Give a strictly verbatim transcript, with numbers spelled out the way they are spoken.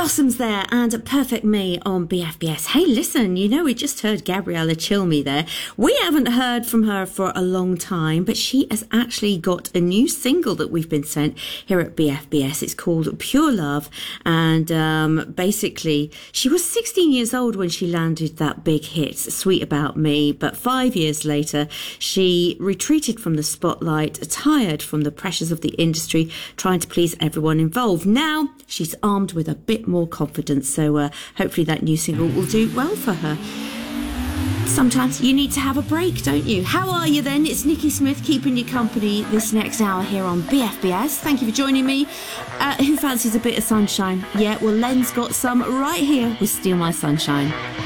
Blossoms there and Perfect Me on B F B S. Hey, listen, you know, we just heard Gabriella Chilmi there. We haven't heard from her for a long time, but she has actually got a new single that we've been sent here at B F B S. It's called Pure Love. And um, basically, she was sixteen years old when she landed that big hit, Sweet About Me. But five years later, she retreated from the spotlight, tired from the pressures of the industry, trying to please everyone involved. Now, she's armed with a bit more confidence, so uh, hopefully that new single will do well for her. Sometimes you need to have a break, don't you? How are you then? It's Nikki Smith keeping you company this next hour here on B F B S. Thank you for joining me. Uh, who fancies a bit of sunshine? Yeah, well, Len's got some right here with Steal My Sunshine.